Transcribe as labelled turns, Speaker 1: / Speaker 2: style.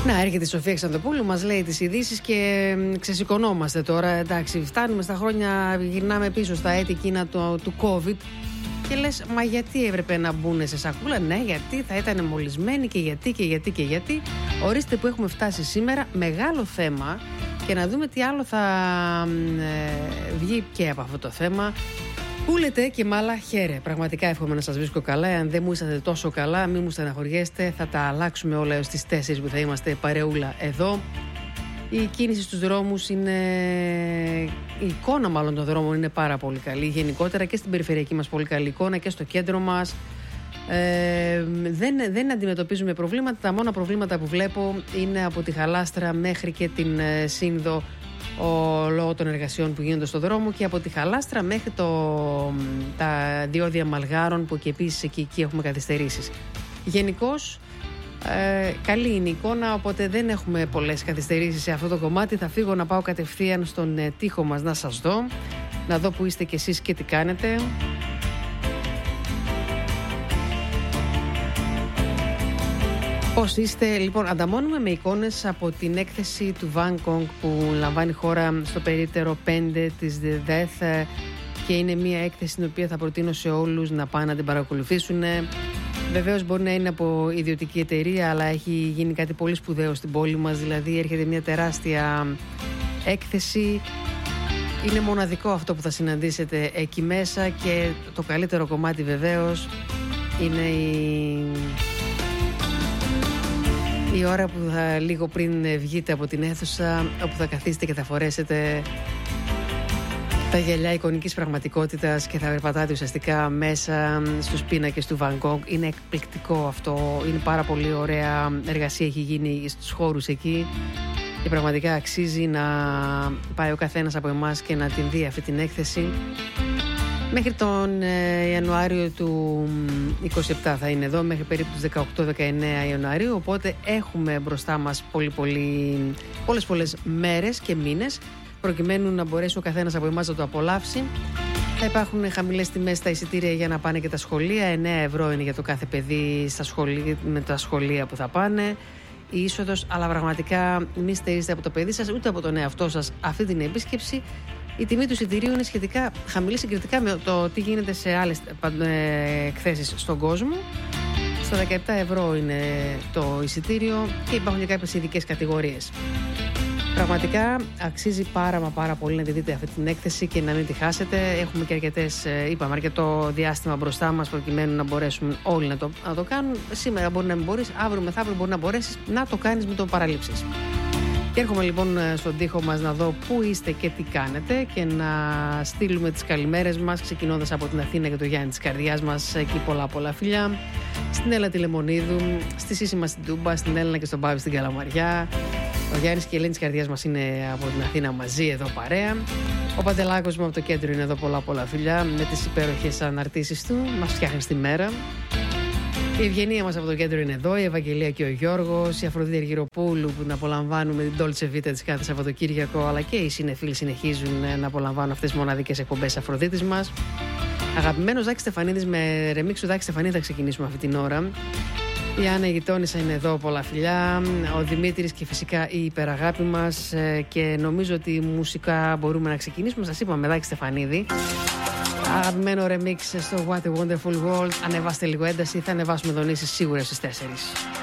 Speaker 1: Να, έρχεται η Σοφία Ξαντοπούλου, μας λέει τις ειδήσεις και ξεσηκωνόμαστε τώρα. Εντάξει, φτάνουμε στα χρόνια, γυρνάμε πίσω στα έτη εκείνα του COVID. Και λες, μα γιατί έπρεπε να μπουν σε σακούλα? Ναι, γιατί θα ήταν μολυσμένοι και γιατί. Ορίστε που έχουμε φτάσει σήμερα. Μεγάλο θέμα. Και να δούμε τι άλλο θα βγει και από αυτό το θέμα. Πούλετε και μάλα χαίρε. Πραγματικά εύχομαι να σας βρίσκω καλά. Αν δεν μου είσαστε τόσο καλά, μην μου στεναχωριέστε. Θα τα αλλάξουμε όλα έως τις 4 που θα είμαστε παρεούλα εδώ. Η κίνηση στους δρόμους είναι... Η εικόνα μάλλον των δρόμων είναι πάρα πολύ καλή. Γενικότερα και στην περιφερειακή μας πολύ καλή εικόνα και στο κέντρο μας. Δεν αντιμετωπίζουμε προβλήματα. Τα μόνα προβλήματα που βλέπω είναι από τη Χαλάστρα μέχρι και την Σύνδο, λόγω των εργασιών που γίνονται στο δρόμο, και από τη Χαλάστρα μέχρι τα διόδια Μαλγάρων, που και επίσης εκεί έχουμε καθυστερήσεις. Γενικώς καλή είναι η εικόνα, οπότε δεν έχουμε πολλές καθυστερήσεις σε αυτό το κομμάτι. Θα φύγω να πάω κατευθείαν στον τοίχο μας να σας δω, να δω που είστε κι εσείς και τι κάνετε. Πώς είστε? Λοιπόν, ανταμώνουμε με εικόνες από την έκθεση του Βάνκογκ που λαμβάνει η χώρα στο περίπτερο 5 της ΔΕΘ, και είναι μια έκθεση την οποία θα προτείνω σε όλους να πάνε να την παρακολουθήσουν. Βεβαίως μπορεί να είναι από ιδιωτική εταιρεία, αλλά έχει γίνει κάτι πολύ σπουδαίο στην πόλη μας. Δηλαδή έρχεται μια τεράστια έκθεση. Είναι μοναδικό αυτό που θα συναντήσετε εκεί μέσα, και το καλύτερο κομμάτι βεβαίως είναι η ώρα που λίγο πριν βγείτε από την αίθουσα, όπου θα καθίσετε και θα φορέσετε τα γυαλιά εικονικής πραγματικότητας και θα περπατάτε ουσιαστικά μέσα στους πίνακες του Van Gogh. Είναι εκπληκτικό αυτό. Είναι πάρα πολύ ωραία εργασία, έχει γίνει στους χώρους εκεί, και πραγματικά αξίζει να πάει ο καθένας από εμάς και να την δει αυτή την έκθεση. Μέχρι τον Ιανουάριο του 27 θα είναι εδώ, μέχρι περίπου τους 18-19 Ιανουαρίου, οπότε έχουμε μπροστά μας πολλές μέρες και μήνες, προκειμένου να μπορέσει ο καθένας από εμάς να το απολαύσει. Θα υπάρχουν χαμηλές τιμές στα εισιτήρια για να πάνε και τα σχολεία. 9 ευρώ είναι για το κάθε παιδί με τα σχολεία που θα πάνε. Η είσοδος, αλλά πραγματικά μην στερήσετε από το παιδί σας ούτε από τον εαυτό σας αυτή την επίσκεψη. Η τιμή του εισιτηρίου είναι σχετικά χαμηλή συγκριτικά με το τι γίνεται σε άλλες εκθέσεις στον κόσμο. Στα 17 ευρώ είναι το εισιτήριο, και υπάρχουν και κάποιες ειδικές κατηγορίες. Πραγματικά αξίζει πάρα πολύ να τη δείτε αυτή την έκθεση και να μην τη χάσετε. Έχουμε και αρκετό διάστημα μπροστά μας, προκειμένου να μπορέσουμε όλοι να το κάνουν. Σήμερα μπορεί να μην μπορείς, αύριο μεθαύριο μπορεί να μπορέσεις να το κάνεις, μην το παραλείψεις. Και έρχομαι λοιπόν στον τοίχο μας να δω πού είστε και τι κάνετε, και να στείλουμε τις καλημέρες μας, ξεκινώντας από την Αθήνα και το Γιάννη της καρδιάς μας. Εκεί πολλά φιλιά. Στην Έλα τη Λεμονίδου, στη Σύσημα στην Τούμπα, στην Έλληνα και στον Πάβη στην Καλαμαριά. Ο Γιάννης και η Ελένη της καρδιάς μας είναι από την Αθήνα μαζί εδώ παρέα. Ο Παντελάκος μου από το κέντρο είναι εδώ, πολλά φιλιά, με τις υπέροχες αναρτήσεις του. Μας φτιάχνει στη μέρα. Η Ευγενία μας από το κέντρο είναι εδώ, η Ευαγγελία και ο Γιώργος, η Αφροδίτη Αργυροπούλου που να απολαμβάνουμε την Dolce Vita της κάθε Σαββατοκύριακο, αλλά και οι συνεφίλοι συνεχίζουν να απολαμβάνουν αυτές τις μοναδικές εκπομπές Αφροδίτης μας. Αγαπημένος Δάκης Στεφανίδης με ρεμίξου Δάκη Στεφανίδη θα ξεκινήσουμε αυτή την ώρα. Η Άννα η γειτόνισσα είναι εδώ, πολλά φιλιά. Ο Δημήτρης και φυσικά η υπεραγάπη μας, και νομίζω ότι μουσικά μπορούμε να ξεκινήσουμε. Σας είπαμε, Δάκη Στεφανίδη. Αγαπημένο remix στο What a Wonderful World. Ανεβάστε λίγο ένταση, θα ανεβάσουμε δονήσεις σίγουρα στις 4.